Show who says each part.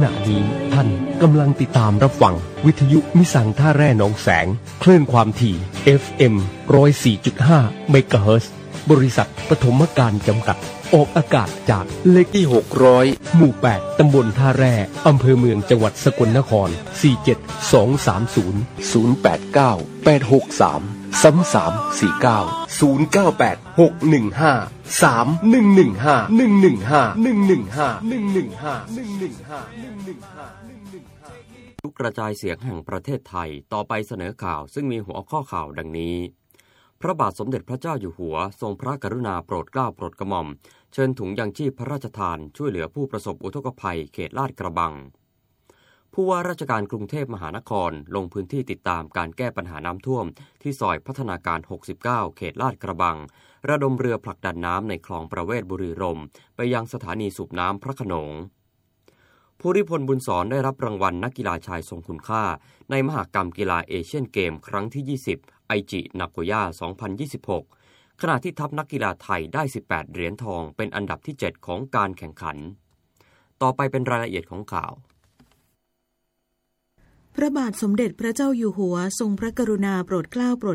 Speaker 1: ขณะนี้ท่านกำลังติดตามรับฟังวิทยุมิสังท่าแร่หนองแสงคลื่นความถี่ FM 104.5 เมกะเฮิรตซ์บริษัทปฐมการจำกัดออกอากาศจากเลขที่600หมู่8ตำบลท่าแร่อำเภอเมืองจังหวัดสกลนคร47230 089 863 3349 098 615 3115 115 115
Speaker 2: ทุกกระจายเสียงแห่งประเทศไทยต่อไปเสนอข่าวซึ่งมีหัวข้อข่าวดังนี้พระบาทสมเด็จพระเจ้าอยู่หัวทรงพระกรุณาโปรดเกล้าโปรดกระหม่อมเชิญถุงยังชีพพระราชทานช่วยเหลือผู้ประสบอุทกภัยเขตลาดกระบังผู้ว่าราชการกรุงเทพมหานครลงพื้นที่ติดตามการแก้ปัญหาน้ำท่วมที่ซอยพัฒนาการ69เขตลาดกระบังระดมเรือผลักดันน้ำในคลองประเวศบุรีรมย์ไปยังสถานีสูบน้ำพระโขนงภูริพลบุญสอนได้รับรางวัลนักกีฬาชายทรงคุณค่าในมหกรรมกีฬาเอเชียนเกมครั้งที่20ไอจินาโกย่า2026ขณะที่ทัพนักกีฬาไทยได้18เหรียญทองเป็นอันดับที่7ของการแข่งขันต่อไปเป็นรายละเอียดของข่าว
Speaker 3: พระบาทสมเด็จพระเจ้าอยู่หัวทรงพระกรุณาโปรดเกล้าโปรด